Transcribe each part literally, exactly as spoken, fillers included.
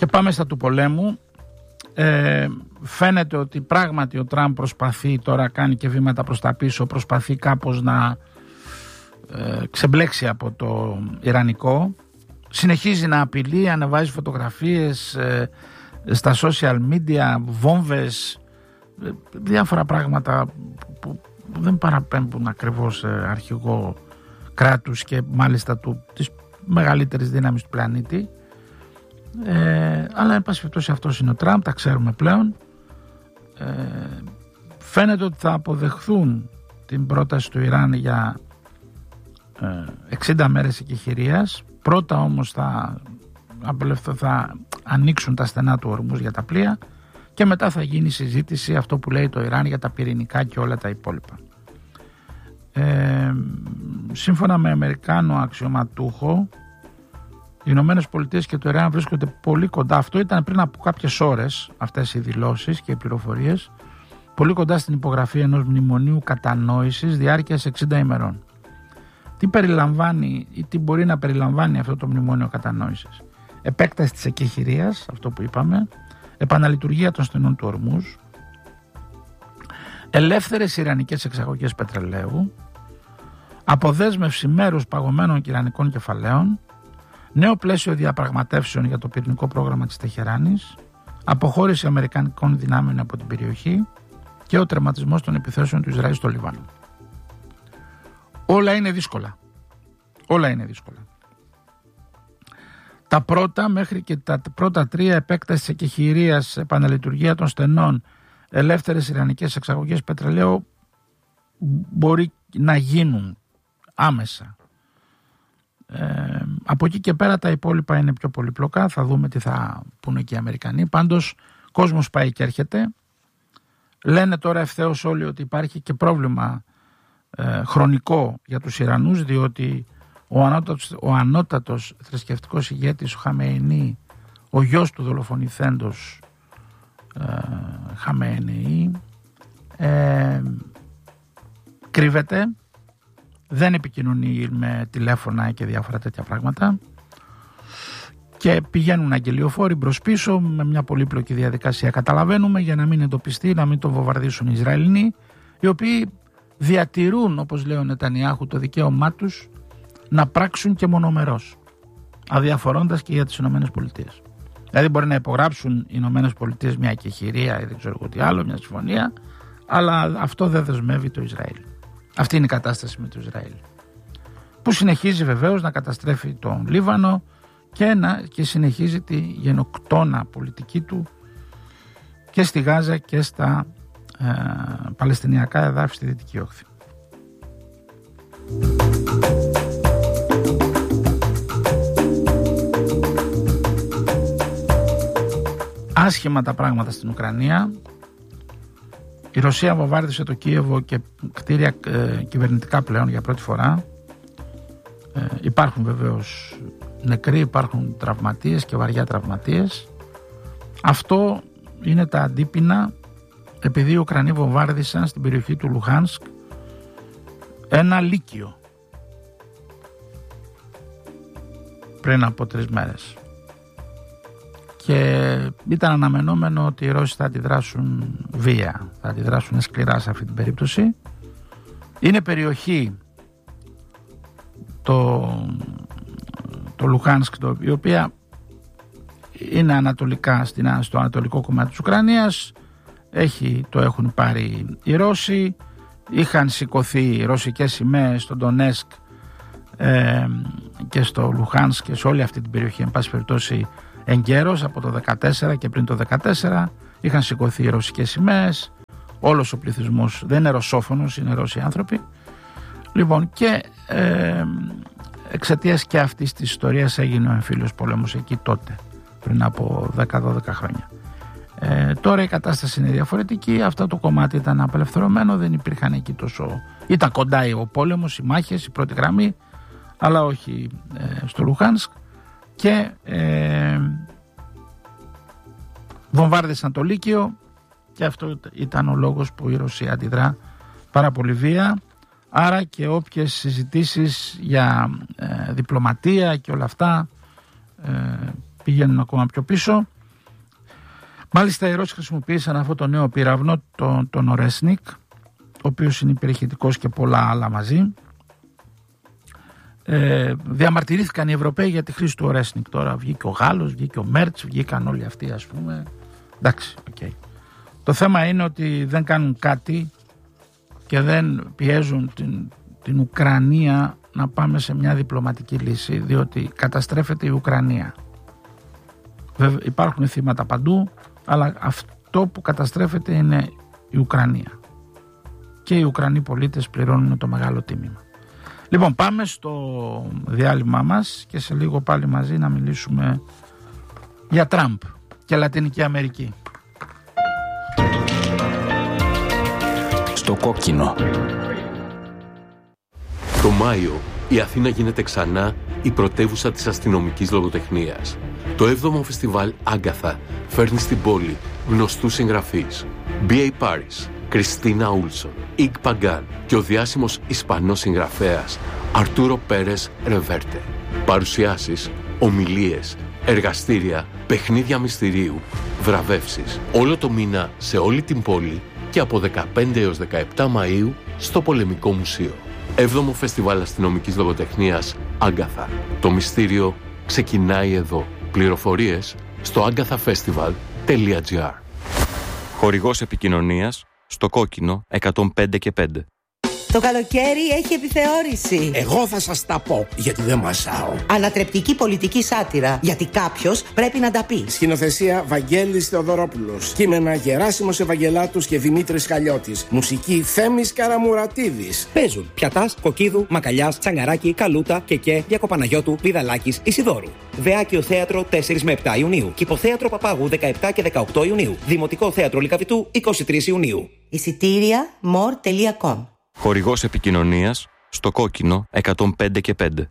Και πάμε στα του πολέμου. Ε, φαίνεται ότι πράγματι ο Τραμπ προσπαθεί τώρα, κάνει και βήματα προς τα πίσω, προσπαθεί κάπως να ε, ξεμπλέξει από το ιρανικό. Συνεχίζει να απειλεί, ανεβάζει φωτογραφίες ε, στα social media, βόμβες, ε, διάφορα πράγματα που δεν παραπέμπουν ακριβώς ε, αρχηγό κράτους και μάλιστα του, της μεγαλύτερης δύναμης του πλανήτη. Ε, αλλά εν πάση περιπτώσει αυτός είναι ο Τραμπ, τα ξέρουμε πλέον. Ε, φαίνεται ότι θα αποδεχθούν την πρόταση του Ιράν για ε, εξήντα μέρες εκεχηρίας. Πρώτα όμως θα, θα ανοίξουν τα στενά του ορμούς για τα πλοία και μετά θα γίνει συζήτηση αυτό που λέει το Ιράν για τα πυρηνικά και όλα τα υπόλοιπα. Ε, σύμφωνα με Αμερικάνο αξιωματούχο, οι Ηνωμένες Πολιτείες και το Ιράν βρίσκονται πολύ κοντά. Αυτό ήταν πριν από κάποιες ώρες, αυτές οι δηλώσεις και οι πληροφορίες, πολύ κοντά στην υπογραφή ενός μνημονίου κατανόησης διάρκειας εξήντα ημερών. Τι περιλαμβάνει ή τι μπορεί να περιλαμβάνει αυτό το μνημόνιο κατανόησης? Επέκταση της εκεχηρίας, αυτό που είπαμε, επαναλειτουργία των στενών του ορμούς, ελεύθερες ιρανικές εξαγωγές πετρελαίου, αποδέσμευση μέρους παγωμένων ιρανικών κεφαλαίων, νέο πλαίσιο διαπραγματεύσεων για το πυρηνικό πρόγραμμα της Τεχεράνης, αποχώρηση αμερικανικών δυνάμεων από την περιοχή και ο τερματισμός των επιθέσεων του Ισραήλ στο Λίβανο. Όλα είναι δύσκολα. Όλα είναι δύσκολα. Τα πρώτα μέχρι και τα πρώτα τρία, επέκταση της εκεχηρίας, επαναλειτουργία των στενών, ελεύθερες ιρανικές εξαγωγές πετρελαίου, μπορεί να γίνουν άμεσα. Ε, από εκεί και πέρα τα υπόλοιπα είναι πιο πολύπλοκα. Θα δούμε τι θα πούνε και οι Αμερικανοί. Πάντως κόσμος πάει και έρχεται. Λένε τώρα ευθέως όλοι ότι υπάρχει και πρόβλημα ε, χρονικό για τους Ιρανούς, διότι ο ανώτατος, ο ανώτατος θρησκευτικός ηγέτης ο Χαμεϊνί, ο γιος του δολοφονηθέντος ε, Χαμεϊνί, ε, κρύβεται, δεν επικοινωνεί με τηλέφωνα και διάφορα τέτοια πράγματα και πηγαίνουν αγγελιοφόροι μπρος πίσω με μια πολύπλοκη διαδικασία, καταλαβαίνουμε, για να μην εντοπιστεί, να μην τον βομβαρδίσουν οι Ισραηλινοί, οι οποίοι διατηρούν, όπως λέει ο Νετανιάχου, το δικαίωμά τους να πράξουν και μονομερός, αδιαφορώντας και για τις Ηνωμένες Πολιτείες. Δηλαδή μπορεί να υπογράψουν οι Ηνωμένες Πολιτείες μια εκεχηρία ή δεν ξέρω εγώ τι άλλο, μια συμφωνία, αλλά αυτό δεν δεσμεύει το Ισραήλ. Αυτή είναι η κατάσταση με το Ισραήλ, που συνεχίζει βεβαίως να καταστρέφει τον Λίβανο και, να, και συνεχίζει τη γενοκτώνα πολιτική του και στη Γάζα και στα ε, Παλαιστινιακά εδάφη στη Δυτική Όχθη. Άσχημα τα πράγματα στην Ουκρανία. Η Ρωσία βομβάρδισε το Κίεβο και κτίρια ε, κυβερνητικά πλέον για πρώτη φορά. Ε, υπάρχουν βεβαίως νεκροί, υπάρχουν τραυματίες και βαριά τραυματίες. Αυτό είναι τα αντίπεινα επειδή οι Ουκρανοί βομβάρδισαν στην περιοχή του Λουχάνσκ ένα λύκειο πριν από τρεις μέρες. Και ήταν αναμενόμενο ότι οι Ρώσοι θα αντιδράσουν βία, θα αντιδράσουν σκληρά σε αυτή την περίπτωση. Είναι περιοχή το, το Λουχάνσκ, το, η οποία είναι ανατολικά, στην, στο ανατολικό κομμάτι της Ουκρανίας. Έχει, το έχουν πάρει οι Ρώσοι. Είχαν σηκωθεί ρωσικές σημαίες στο Ντονέσκ ε, και στο Λουχάνσκ και σε όλη αυτή την περιοχή, εν πάση περιπτώσει, εγκαίρως από το δεκατέσσερα και πριν το δεκατέσσερα είχαν σηκωθεί οι ρωσικές σημαίες. Όλος ο πληθυσμός δεν είναι ρωσόφωνος, είναι Ρώσοι άνθρωποι. Λοιπόν, και ε, εξαιτίας και αυτής της ιστορίας έγινε ο εμφύλιος πόλεμος εκεί τότε, πριν από δέκα δώδεκα χρόνια. Ε, τώρα η κατάσταση είναι διαφορετική. Αυτό το κομμάτι ήταν απελευθερωμένο, δεν υπήρχαν εκεί τόσο. Ήταν κοντά ο πόλεμος, οι μάχες, η πρώτη γραμμή, αλλά όχι ε, στο Λουχάνσκ. Και ε, βομβάρδισαν το λύκειο και αυτό ήταν ο λόγος που η Ρωσία αντιδρά πάρα πολύ βία. Άρα και όποιες συζητήσεις για ε, διπλωματία και όλα αυτά ε, πηγαίνουν ακόμα πιο πίσω. Μάλιστα οι Ρώσοι χρησιμοποίησαν αυτό το νέο πυραυνό, τον, τον Ορέσνικ, ο οποίος είναι υπερηχητικός και πολλά άλλα μαζί. Ε, διαμαρτυρήθηκαν οι Ευρωπαίοι για τη χρήση του Ορέσνικ. Τώρα βγήκε ο Γάλλος, βγήκε ο Μέρτς, βγήκαν όλοι αυτοί, ας πούμε. Εντάξει, okay. Το θέμα είναι ότι δεν κάνουν κάτι και δεν πιέζουν την, την Ουκρανία να πάμε σε μια διπλωματική λύση, διότι καταστρέφεται η Ουκρανία. Βέβαια υπάρχουν θύματα παντού, αλλά αυτό που καταστρέφεται είναι η Ουκρανία. Και οι Ουκρανοί πολίτες πληρώνουν το μεγάλο τίμημα. Λοιπόν, πάμε στο διάλειμμα μας και σε λίγο πάλι μαζί να μιλήσουμε για Τραμπ και Λατινική Αμερική. Στο κόκκινο. Το Μάιο η Αθήνα γίνεται ξανά η πρωτεύουσα της αστυνομικής λογοτεχνίας. Το έβδομο φεστιβάλ Άγκαθα φέρνει στην πόλη γνωστούς συγγραφείς. μπι έι Paris, Κριστίνα Ούλσον, Ικ Παγκάν και ο διάσημος Ισπανός συγγραφέας Αρτούρο Πέρες Ρεβέρτε. Παρουσιάσεις, ομιλίες, εργαστήρια, παιχνίδια μυστηρίου, βραβεύσεις. Όλο το μήνα σε όλη την πόλη και από δεκαπέντε έως δεκαεπτά Μαΐου στο Πολεμικό Μουσείο. Έβδομο Φεστιβάλ Αστυνομικής Λογοτεχνίας Άγκαθα. Το μυστήριο ξεκινάει εδώ. Πληροφορίες στο agathafestival τελεία τζι άρ. Χορηγός επικοινωνίας στο κόκκινο εκατόν πέντε και πέντε. Το καλοκαίρι έχει επιθεώρηση. Εγώ θα σας τα πω, γιατί δεν μασάω. Ανατρεπτική πολιτική σάτυρα, γιατί κάποιος πρέπει να τα πει. Σκηνοθεσία Βαγγέλης Θεοδωρόπουλος. Κείμενα Γεράσιμος Ευαγγελάτους και Δημήτρης Χαλιώτης. Μουσική Θέμης Καραμουρατίδης. Παίζουν Πιατάς, Κοκκίδου, Μακαλιάς, Τσαγκαράκη, Καλούτα, Κεκέ, Διακοπαναγιώτου, Βιδαλάκης, Ισιδόρου. Δεάκιο Θέατρο τέσσερα με επτά Ιουνίου. Κηποθέατρο Παπάγου δεκαεπτά και δεκαοκτώ Ιουνίου. Δημοτικό Θέατρο Λυκαβητού είκοσι τρεις Ιουνίου. Εισιτήρια μορ τελεία κομ. Χορηγός επικοινωνίας στο κόκκινο εκατόν πέντε και πέντε.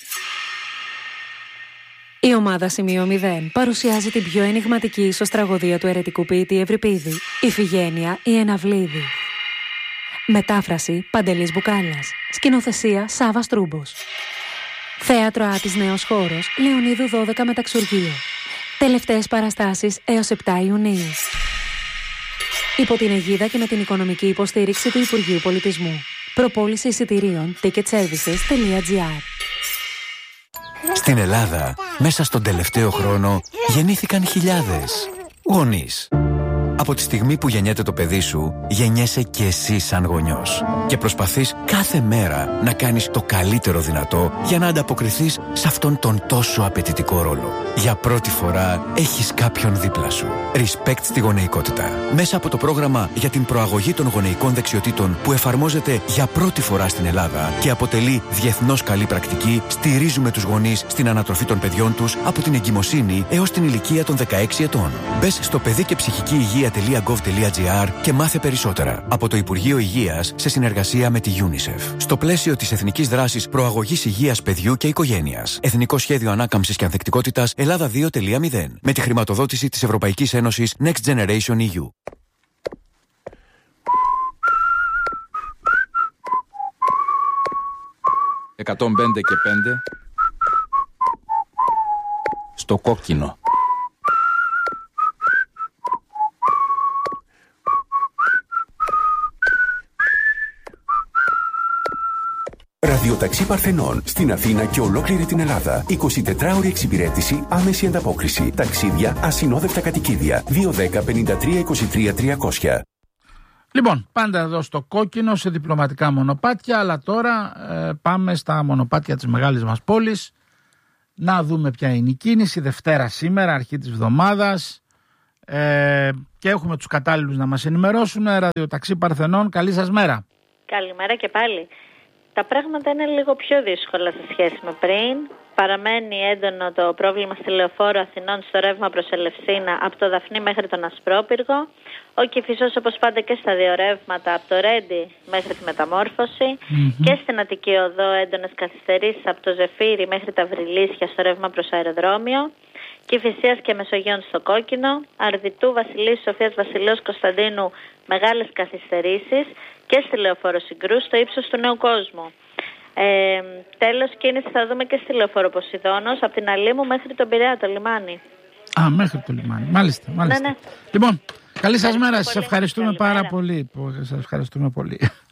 Η ομάδα Σημείο μηδέν παρουσιάζει την πιο ενιγματική ισοστραγωδία του αιρετικού ποιητή Ευρυπίδη, Ιφηγένεια η Εναυλίδη. Μετάφραση Παντελής Μπουκάλας. Σκηνοθεσία Σάβας Τρούμπος. Θέατρο Άτης Νέος Χώρος, Λεωνίδου δώδεκα Μεταξουργείο. Τελευταίες παραστάσεις έως επτά Ιουνίου. Υπό την αιγίδα και με την οικονομική υποστήριξη του Υπουργείου Πολιτισμού. Προπόληση εισιτηρίων ticketservices τελεία τζι άρ. Στην Ελλάδα, μέσα στον τελευταίο χρόνο, γεννήθηκαν χιλιάδες γονείς. Από τη στιγμή που γεννιέται το παιδί σου, γεννιέσαι και εσύ σαν γονιός. Και προσπαθείς κάθε μέρα να κάνεις το καλύτερο δυνατό για να ανταποκριθείς σε αυτόν τον τόσο απαιτητικό ρόλο. Για πρώτη φορά έχεις κάποιον δίπλα σου. Respect στη γονεϊκότητα. Μέσα από το πρόγραμμα για την προαγωγή των γονεϊκών δεξιοτήτων που εφαρμόζεται για πρώτη φορά στην Ελλάδα και αποτελεί διεθνώς καλή πρακτική, στηρίζουμε τους γονείς στην ανατροφή των παιδιών τους από την εγκυμοσύνη έως την ηλικία των δεκαέξι ετών. Μπες στο παιδί και ψυχική υγεία τελεία γκοβ τελεία τζι άρ και μάθε περισσότερα. Από το Υπουργείο Υγείας σε συνεργασία με τη UNICEF. Στο πλαίσιο της Εθνικής Δράσης Προαγωγής Υγείας Παιδιού και Οικογένειας. Εθνικό Σχέδιο Ανάκαμψης και Ανθεκτικότητας Ελλάδα δύο τελεία μηδέν. Με τη χρηματοδότηση της Ευρωπαϊκής Ένωσης Next Generation ι γιου. εκατόν πέντε και πέντε. Στο κόκκινο. Ραδιοταξί Παρθενών στην Αθήνα και ολόκληρη την Ελλάδα. εικοσιτετράωρη εξυπηρέτηση, άμεση ανταπόκριση. Ταξίδια, ασυνόδευτα κατοικίδια. δύο ένα μηδέν πέντε τρία είκοσι τρία τριακόσια. Λοιπόν, πάντα εδώ στο κόκκινο, σε διπλωματικά μονοπάτια, αλλά τώρα ε, πάμε στα μονοπάτια της μεγάλης μας πόλης να δούμε ποια είναι η κίνηση. Δευτέρα σήμερα, αρχή της εβδομάδας, ε, και έχουμε τους κατάλληλους να μας ενημερώσουν. Ραδιοταξί Παρθενών, καλή σας μέρα. Καλημέρα και πάλι. Τα πράγματα είναι λίγο πιο δύσκολα σε σχέση με πριν. Παραμένει έντονο το πρόβλημα στη Λεωφόρο Αθηνών στο ρεύμα προς Ελευσίνα από το Δαφνί μέχρι τον Ασπρόπυργο. Ο Κηφισός όπως πάντα και στα δύο ρεύματα από το Ρέντι μέχρι τη Μεταμόρφωση. Mm-hmm. Και στην Αττική Οδό έντονες καθυστερήσεις από το Ζεφύρι μέχρι τα Βρυλίσια στο ρεύμα προς αεροδρόμιο. Κηφισίας και Μεσογείων στο κόκκινο. Αρδιτού, Βασιλής, Σοφίας Βασιλέως Κωνσταντίνου μεγάλες καθυστερήσεις. Και στη Λεωφόρο Συγκρού στο ύψος του Νέου Κόσμου. Ε, τέλος κίνηση θα δούμε και στη Λεωφόρο Ποσειδώνος, από την Αλήμου μέχρι τον Πειραιά, το λιμάνι. Α, μέχρι το λιμάνι. Μάλιστα, μάλιστα. Ναι, ναι. Λοιπόν, καλή σας μέρα. Σας ευχαριστούμε Καλημέρα. πάρα πολύ. Σας ευχαριστούμε πολύ.